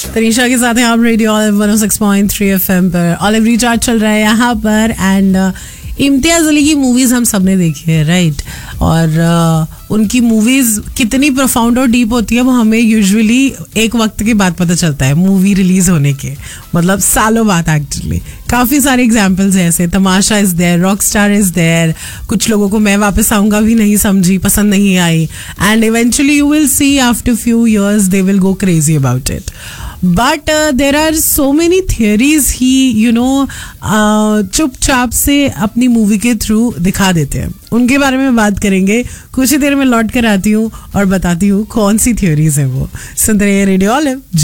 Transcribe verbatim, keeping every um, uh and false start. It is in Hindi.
तनीषा के साथ हैं आप रेडियो ऑलिव वन ओ सिक्स पॉइंट थ्री एफएम पर. ऑलिव रिचार्ज चल रहा है यहाँ पर एंड इम्तियाज अली की मूवीज हम सबने देखी है राइट. और uh, उनकी मूवीज कितनी प्रोफाउंड और डीप होती है वो हमें यूजुअली एक वक्त के बाद पता चलता है, मूवी रिलीज होने के मतलब सालों बाद. एक्चुअली काफी सारे एग्जांपल्स हैं ऐसे. तमाशा is there, rock star is there. कुछ लोगों को मैं वापस आऊंगा भी नहीं समझी, पसंद नहीं आई and eventually you will see after few years they will go crazy about it. But there are so many theories he you know चुपचाप से अपनी मूवी के थ्रू दिखा देते हैं. उनके बारे में बात करेंगे कुछ ही देर में. लौट कर आती हूँ और बताती हूँ कौन सी थियरीज है वो. सुनते रहिए रेडियो ऑलिव.